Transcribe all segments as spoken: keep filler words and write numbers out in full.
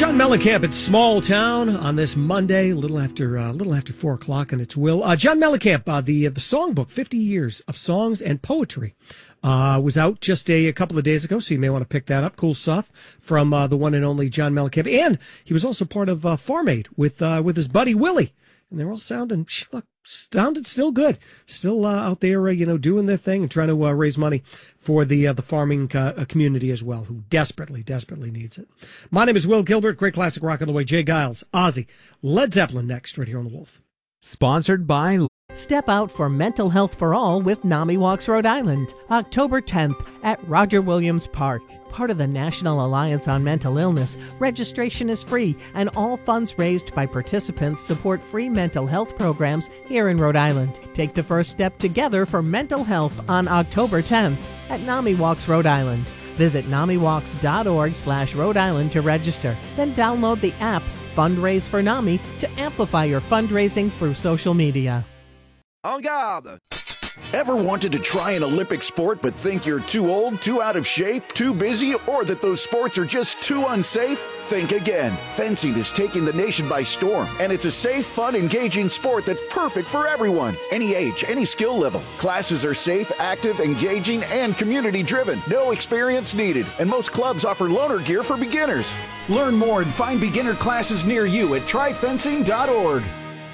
John Mellencamp at Small Town on this Monday, a little after uh, a little after four o'clock, and it's Will. Uh, John Mellencamp, uh, the the songbook, fifty years of songs and poetry, uh, was out just a, a couple of days ago, so you may want to pick that up. Cool stuff from uh, the one and only John Mellencamp, and he was also part of uh, Farm Aid with uh, with his buddy Willie, and they're all sounding look sounded still good, still uh, out there, uh, you know, doing their thing and trying to uh, raise money for the uh, the farming uh, community as well, who desperately, desperately needs it. My name is Will Gilbert. Great classic rock on the way. Jay Giles, Ozzy, Led Zeppelin next, right here on The Wolf. Sponsored by... Step out for Mental Health for All with NAMI Walks Rhode Island, October tenth at Roger Williams Park. Part of the National Alliance on Mental Illness, registration is free, and all funds raised by participants support free mental health programs here in Rhode Island. Take the first step together for mental health on October tenth at NAMI Walks Rhode Island. Visit namiwalks.org slash Rhode Island to register. Then download the app Fundraise for NAMI to amplify your fundraising through social media. En garde! Ever wanted to try an Olympic sport but think you're too old, too out of shape, too busy, or that those sports are just too unsafe? Think again. Fencing is taking the nation by storm, and it's a safe, fun, engaging sport that's perfect for everyone. Any age, any skill level. Classes are safe, active, engaging, and community-driven. No experience needed, and most clubs offer loaner gear for beginners. Learn more and find beginner classes near you at try fencing dot org.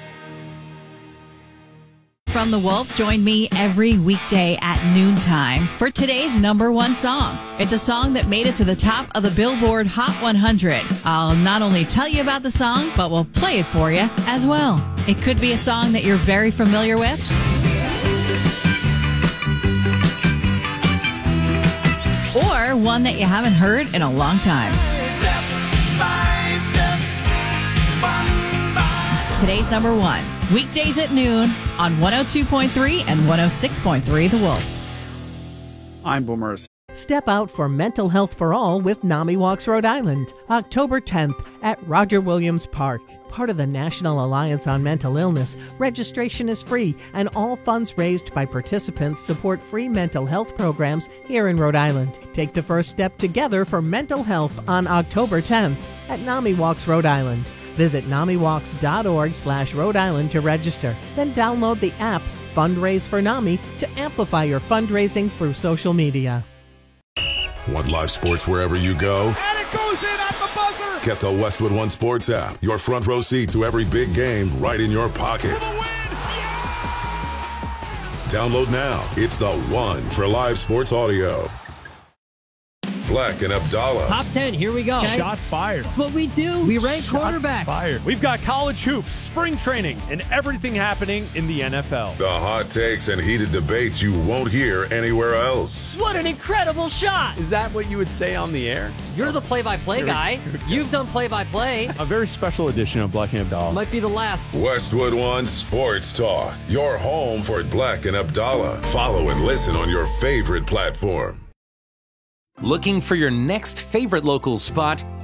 From The Wolf, join me every weekday at noontime for today's number one song. It's a song that made it to the top of the Billboard Hot one hundred. I'll not only tell you about the song, but we'll play it for you as well. It could be a song that you're very familiar with, or one that you haven't heard in a long time. Today's number one. Weekdays at noon on one oh two point three and one oh six point three The Wolf. I'm Boomers. Step out for Mental Health for All with NAMI Walks Rhode Island, October tenth at Roger Williams Park. Part of the National Alliance on Mental Illness, registration is free, and all funds raised by participants support free mental health programs here in Rhode Island. Take the first step together for mental health on October tenth at NAMI Walks Rhode Island. Visit namiwalks.org slash Rhode Island to register. Then download the app Fundraise for NAMI to amplify your fundraising through social media. Want live sports wherever you go? And it goes in at the buzzer! Get the Westwood One Sports app. Your front row seat to every big game right in your pocket. For the win! Yeah! Download now. It's the one for live sports audio. Black and Abdallah. Top ten, here we go. Okay. Shots fired. That's what we do. We rank Shots quarterbacks. Fired. We've got college hoops, spring training, and everything happening in the N F L. The hot takes and heated debates you won't hear anywhere else. What an incredible shot. Is that what you would say on the air? You're the play-by-play guy. You've done play-by-play. A very special edition of Black and Abdallah. Might be the last. Westwood One Sports Talk. Your home for Black and Abdallah. Follow and listen on your favorite platform. Looking for your next favorite local spot?